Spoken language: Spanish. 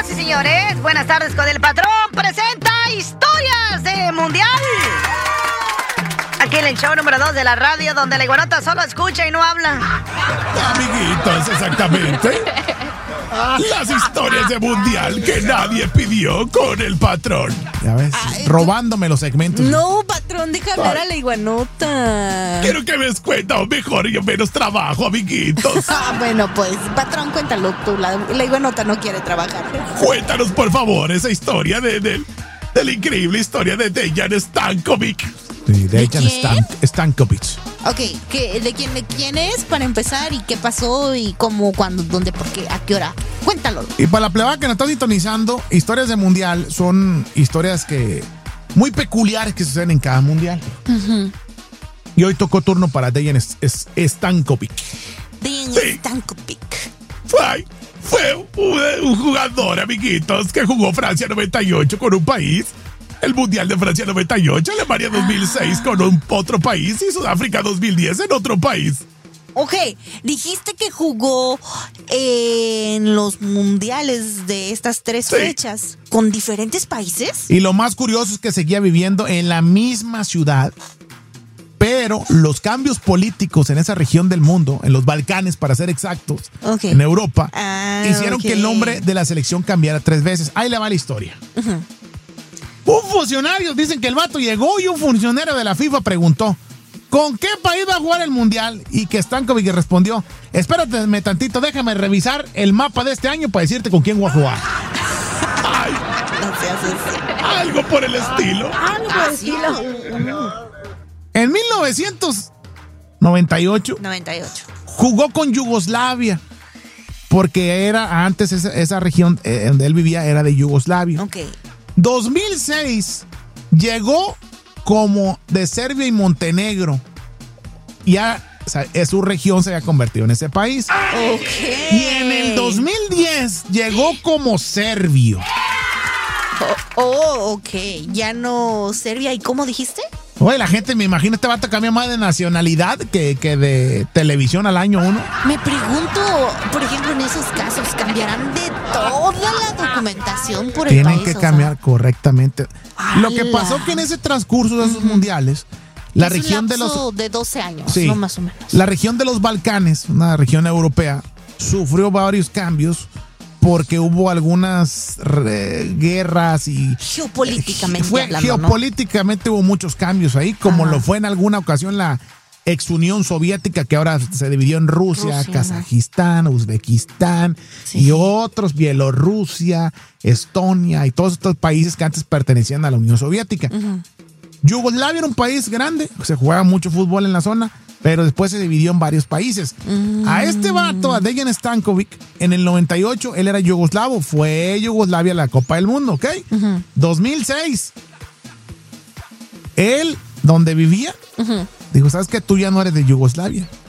y señores, buenas tardes con el patrón. Presenta historias de mundial. Aquí en el show número 2 de la radio, donde la iguanota solo escucha y no habla. Amiguitos, exactamente. Las historias de mundial que nadie pidió con el patrón. Ya ves, robándome los segmentos. No, patrón, deja hablar a la iguanota. Quiero que me des cuenta, o mejor yo menos trabajo, amiguitos. Bueno, pues, patrón, cuéntalo tú. La iguanota no quiere trabajar. Cuéntanos, por favor, esa historia de la increíble historia de Dejan Stankovic. Sí, Dejan Stankovic. Ok, ¿de quién es para empezar? ¿Y qué pasó? ¿Y cómo, cuándo, dónde, por qué, a qué hora? Cuéntalo. Y para la plebada que nos está sintonizando, historias de mundial son historias muy peculiares que suceden en cada mundial. Uh-huh. Y hoy tocó turno para Dejan Stankovic. Dejan Stankovic. Fue un jugador, amiguitos, que jugó Francia 98 con un país. El Mundial de Francia 98, Alemania 2006 con otro país y Sudáfrica 2010 en otro país. Ok, dijiste que jugó en los mundiales de estas tres fechas con diferentes países. Y lo más curioso es que seguía viviendo en la misma ciudad, pero los cambios políticos en esa región del mundo, en los Balcanes para ser exactos, en Europa, hicieron que el nombre de la selección cambiara 3 veces. Ahí le va la historia. Uh-huh. Un funcionario, dicen que el vato llegó y un funcionario de la FIFA preguntó ¿con qué país va a jugar el mundial? Y que Stankovic respondió, espérate tantito, déjame revisar el mapa de este año para decirte con quién voy a jugar. Ay, no seas así. Algo por el estilo. Algo por el estilo. En 1998 jugó con Yugoslavia, porque era antes esa región donde él vivía era de Yugoslavia. Ok. 2006 llegó como de Serbia y Montenegro. Ya su región se había convertido en ese país. Okay. Y en el 2010 llegó como serbio. Ok. Ya no Serbia. ¿Y cómo dijiste? Oye, la gente, me imagino, este vato cambia más de nacionalidad que de televisión al año 1. Me pregunto, por ejemplo, en esos casos, ¿cambiarán de toda la documentación por el país? Tienen que cambiar correctamente. Lo que pasó que en ese transcurso de esos mundiales, la región de 12 años, no más o menos. La región de los Balcanes, una región europea, sufrió varios cambios porque hubo algunas guerras y geopolíticamente geopolíticamente hubo muchos cambios ahí, como lo fue en alguna ocasión la ex Unión Soviética, que ahora se dividió en Rusia, Kazajistán, Uzbekistán y otros, Bielorrusia, Estonia y todos estos países que antes pertenecían a la Unión Soviética. Uh-huh. Yugoslavia era un país grande, se jugaba mucho fútbol en la zona, pero después se dividió en varios países. A este vato, a Dejan Stankovic, en el 98, él era yugoslavo, fue Yugoslavia a la Copa del Mundo, ¿ok? 2006. Él, donde vivía, dijo, ¿sabes qué? Tú ya no eres de Yugoslavia.